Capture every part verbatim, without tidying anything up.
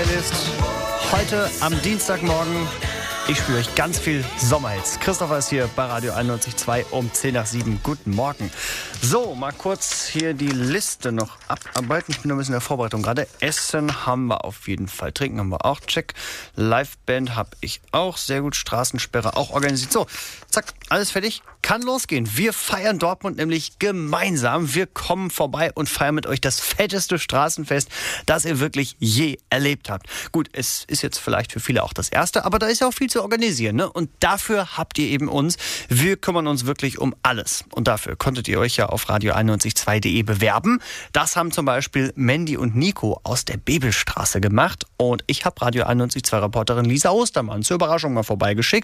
Ist heute am Dienstagmorgen. Ich spiele euch ganz viel Sommerhits. Christopher ist hier bei Radio einundneunzig Komma zwei um zehn nach sieben. Guten Morgen. So, mal kurz hier die Liste noch abarbeiten. Ich bin noch ein bisschen in der Vorbereitung gerade. Essen haben wir auf jeden Fall. Trinken haben wir auch. Check. Liveband habe ich auch. Sehr gut. Straßensperre auch organisiert. So, zack, alles fertig. Kann losgehen. Wir feiern Dortmund nämlich gemeinsam. Wir kommen vorbei und feiern mit euch das fetteste Straßenfest, das ihr wirklich je erlebt habt. Gut, es ist jetzt vielleicht für viele auch das erste, aber da ist ja auch viel zu organisieren, ne? Und dafür habt ihr eben uns. Wir kümmern uns wirklich um alles. Und dafür konntet ihr euch ja auf radio einundneunzig Komma zwei punkt de bewerben. Das haben zum Beispiel Mandy und Nico aus der Bebelstraße gemacht. Und ich habe Radio einundneunzig Komma zwei Reporterin Lisa Ostermann zur Überraschung mal vorbeigeschickt.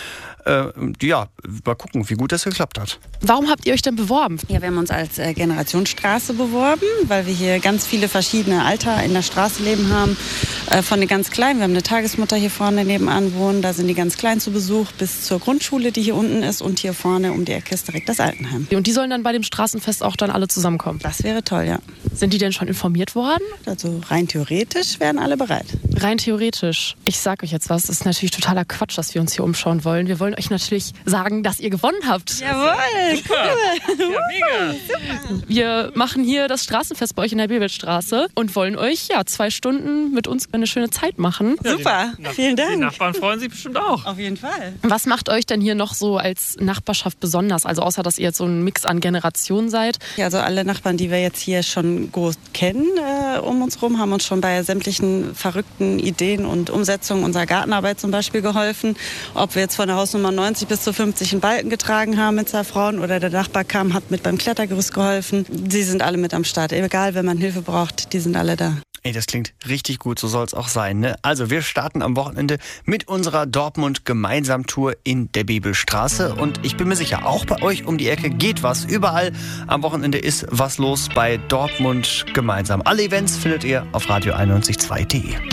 Äh, ja, mal gucken, wie gut das geklappt hat. Warum habt ihr euch denn beworben? Ja, wir haben uns als äh, Generationsstraße beworben, weil wir hier ganz viele verschiedene Alter in der Straße leben haben. Äh, von den ganz Kleinen, wir haben eine Tagesmutter hier vorne nebenan wohnen, da sind die ganz Kleinen zu Besuch, bis zur Grundschule, die hier unten ist, und hier vorne um die Ecke ist direkt das Altenheim. Und die sollen dann bei dem Straßenfest auch dann alle zusammenkommen? Das wäre toll, ja. Sind die denn schon informiert worden? Also rein theoretisch wären alle bereit. Rein theoretisch. Ich sag euch jetzt was, es ist natürlich totaler Quatsch, dass wir uns hier umschauen wollen. Wir wollen euch natürlich sagen, dass ihr gewonnen habt. Jawohl, cool. Ja, mega. Super. Wir machen hier das Straßenfest bei euch in der Bebelstraße und wollen euch ja zwei Stunden mit uns eine schöne Zeit machen. Ja, super, die, vielen Dank. Die Nachbarn freuen sich bestimmt auch. Auf jeden Fall. Was macht euch denn hier noch so als Nachbarschaft besonders? Also außer, dass ihr jetzt so ein Mix an Generationen seid. Ja, also alle Nachbarn, die wir jetzt hier schon groß kennen äh, um uns rum, haben uns schon bei sämtlichen verrückten Ideen und Umsetzungen unserer Gartenarbeit zum Beispiel geholfen. Ob wir jetzt von der Hausnummer neunzig bis zu fünfzig einen Balken getragen haben mit zwei Frauen oder der Nachbar kam, hat mit beim Klettergerüst geholfen. Sie sind alle mit am Start. Egal, wenn man Hilfe braucht, die sind alle da. Ey, das klingt richtig gut, so soll es auch sein, ne? Also, wir starten am Wochenende mit unserer Dortmund-Gemeinsam-Tour in der Bebelstraße. Und ich bin mir sicher, auch bei euch um die Ecke geht was. Überall am Wochenende ist was los bei Dortmund gemeinsam. Alle Events findet ihr auf radio einundneunzig Komma zwei punkt de.